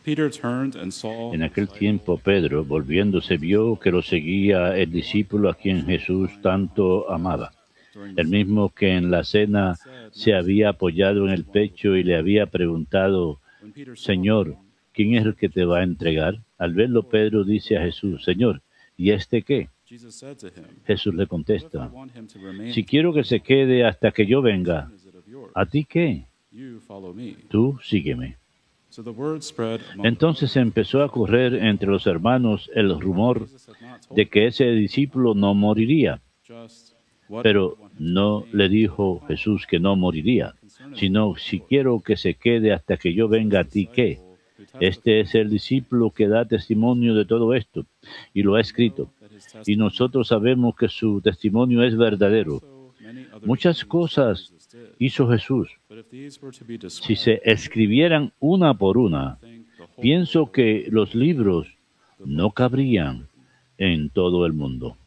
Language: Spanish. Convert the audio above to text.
En aquel tiempo Pedro, volviéndose, vio que lo seguía el discípulo a quien Jesús tanto amaba, el mismo que en la cena se había apoyado en el pecho y le había preguntado: Señor, ¿quién es el que te va a entregar? Al verlo, Pedro dice a Jesús: Señor, ¿y este qué? Jesús le contesta: Si quiero que se quede hasta que yo venga, ¿a ti qué? Tú sígueme. Entonces empezó a correr entre los hermanos el rumor de que ese discípulo no moriría. Pero no le dijo Jesús que no moriría, sino: si quiero que se quede hasta que yo venga, ¿a ti qué? Este es el discípulo que da testimonio de todo esto, y lo ha escrito. Y nosotros sabemos que su testimonio es verdadero. Muchas cosas hizo Jesús. Si se escribieran una por una, pienso que los libros no cabrían en todo el mundo.